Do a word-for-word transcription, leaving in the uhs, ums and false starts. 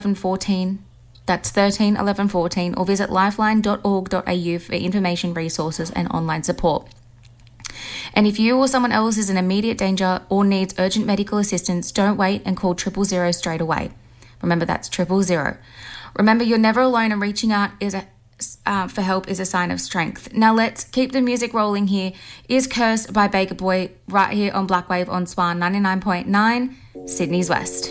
fourteen. That's thirteen eleven fourteen, or visit lifeline dot org dot a u for information, resources and online support. And if you or someone else is in immediate danger or needs urgent medical assistance, don't wait and call triple zero straight away. Remember, that's triple zero. Remember, you're never alone, and reaching out is a, uh, for help is a sign of strength. Now let's keep the music rolling here. Is Cursed by Baker Boy right here on Black Wave on Swan ninety-nine point nine, Sydney's West.